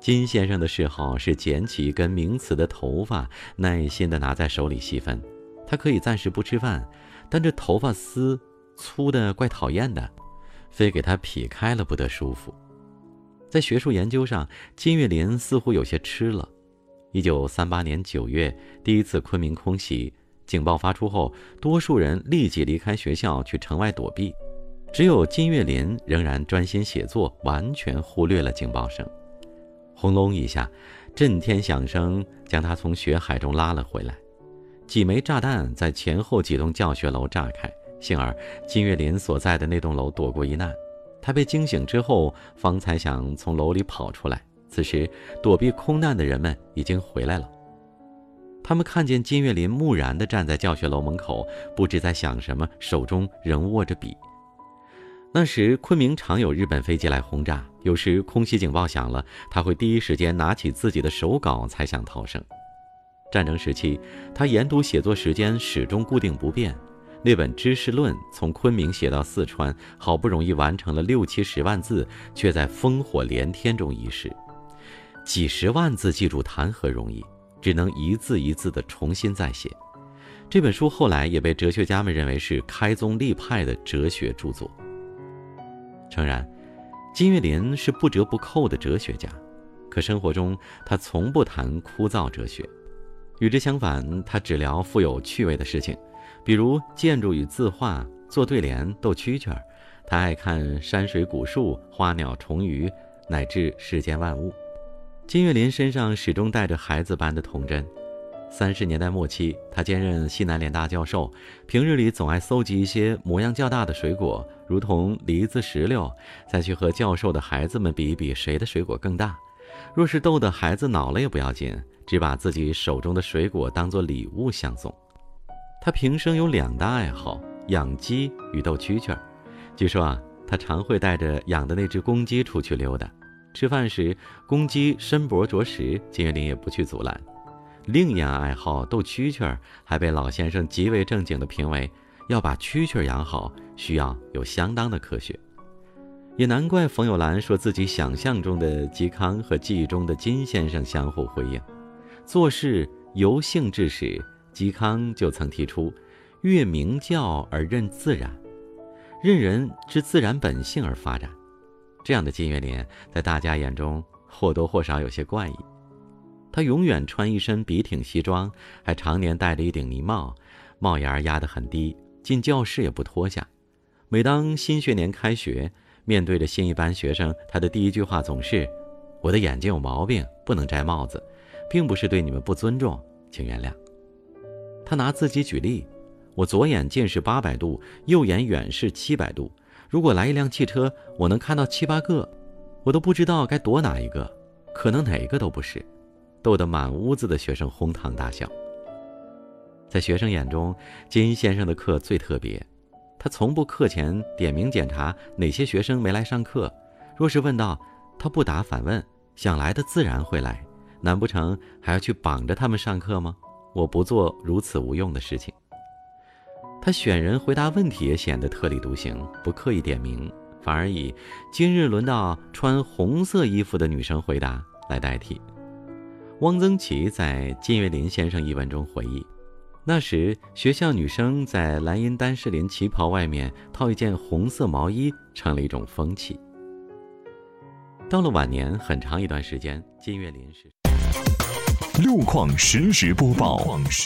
金先生的嗜好是捡起一根名词的头发，耐心地拿在手里细分。他可以暂时不吃饭，但这头发丝粗得怪讨厌的，非给他劈开了不得舒服。在学术研究上，金岳霖似乎有些吃了。1938年9月，第一次昆明空袭警报发出后，多数人立即离开学校去城外躲避，只有金岳霖仍然专心写作，完全忽略了警报声。轰隆一下，震天响声将他从血海中拉了回来。几枚炸弹在前后几栋教学楼炸开，幸而金岳霖所在的那栋楼躲过一难。他被惊醒之后，方才想从楼里跑出来，此时躲避空难的人们已经回来了。他们看见金岳霖木然地站在教学楼门口，不知在想什么，手中仍握着笔。那时昆明常有日本飞机来轰炸，有时空袭警报响了，他会第一时间拿起自己的手稿才想逃生。战争时期，他研读写作时间始终固定不变，那本《知识论》从昆明写到四川，好不容易完成了60-70万字，却在烽火连天中遗失。几十万字记住谈何容易，只能一字一字地重新再写。这本书后来也被哲学家们认为是开宗立派的哲学著作。诚然，金岳霖是不折不扣的哲学家，可生活中他从不谈枯燥哲学。与之相反，他只聊富有趣味的事情，比如建筑与字画、做对联、斗蛐蛐。他爱看山水古树、花鸟虫鱼，乃至世间万物。金岳霖身上始终带着孩子般的童真。30年代末期，他兼任西南联大教授，平日里总爱搜集一些模样较大的水果，如同梨子、石榴，再去和教授的孩子们比一比谁的水果更大。若是逗得孩子恼了也不要紧，只把自己手中的水果当作礼物相送。他平生有2大爱好，养鸡与斗蛐蛐。据说他常会带着养的那只公鸡出去溜达。吃饭时，公鸡伸脖啄食，金岳霖也不去阻拦。另一样爱好斗蛐蛐，还被老先生极为正经地评为要把蛐蛐养好，需要有相当的科学。也难怪冯友兰说自己想象中的嵇康和记忆中的金先生相互辉映。做事由性致始，嵇康就曾提出越明教而任自然，任人之自然本性而发展。这样的金岳霖在大家眼中或多或少有些怪异。他永远穿一身笔挺西装，还常年戴着一顶呢帽，帽檐压得很低，进教室也不脱下。每当新学年开学，面对着新一班学生，他的第一句话总是：我的眼睛有毛病，不能摘帽子，并不是对你们不尊重，请原谅。他拿自己举例，我左眼近视800度，右眼远视700度，如果来一辆汽车，我能看到7、8个，我都不知道该躲哪一个，可能哪一个都不是，逗得满屋子的学生哄堂大笑。在学生眼中，金先生的课最特别，他从不课前点名检查哪些学生没来上课，若是问到，他不答反问，想来的自然会来，难不成还要去绑着他们上课吗？我不做如此无用的事情。他选人回答问题也显得特立独行，不刻意点名，反而以今日轮到穿红色衣服的女生回答来代替。汪曾祺在《金岳霖先生》一文中回忆，那时学校女生在蓝茵丹士林旗袍外面套一件红色毛衣成了一种风气。到了晚年很长一段时间，金岳霖是路况实时播报。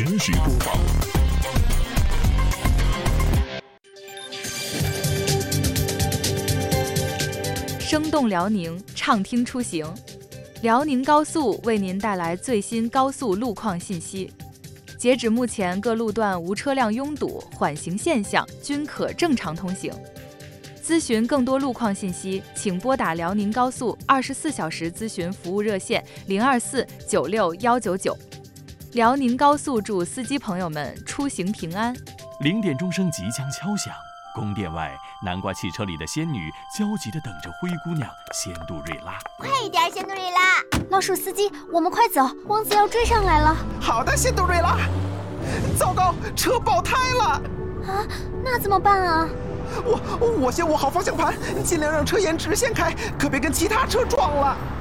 生动辽宁，畅听出行。辽宁高速为您带来最新高速路况信息。截止目前，各路段无车辆拥堵，缓行现象均可正常通行。咨询更多路况信息，请拨打辽宁高速24小时咨询服务热线024961199。辽宁高速祝司机朋友们出行平安。 0点钟声即将敲响，宫殿外，南瓜汽车里的仙女焦急地等着灰姑娘仙杜瑞拉。 快一点，仙杜瑞拉！ 老鼠司机，我们快走，王子要追上来了。 好的，仙杜瑞拉。糟糕，车爆胎了！ 啊，那怎么办啊？ 我先握好方向盘，尽量让车沿直线开，可别跟其他车撞了。